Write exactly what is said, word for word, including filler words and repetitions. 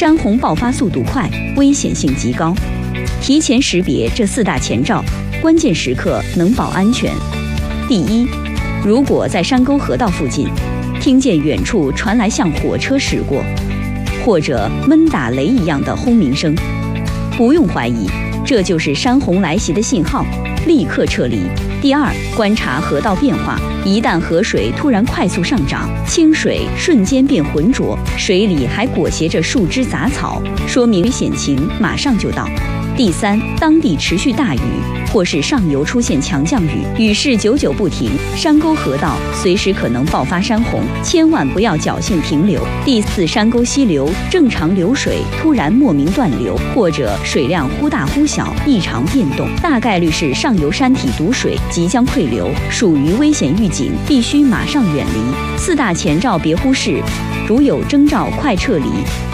山洪爆发速度快，危险性极高。提前识别这四大前兆，关键时刻能保安全。第一，如果在山沟河道附近，听见远处传来像火车驶过，或者闷打雷一样的轰鸣声，不用怀疑，这就是山洪来袭的信号，立刻撤离。第二，观察河道变化，一旦河水突然快速上涨，清水瞬间变浑浊，水里还裹挟着树枝杂草，说明危险情马上就到。第三，当地持续大雨，或是上游出现强降雨，雨势久久不停，山沟河道随时可能爆发山洪，千万不要侥幸停留。第四，山沟溪流正常流水突然莫名断流，或者水量忽大忽小，异常变动，大概率是上游山体堵水即将溃流，属于危险预警，必须马上远离。四大前兆别忽视，如有征兆快撤离。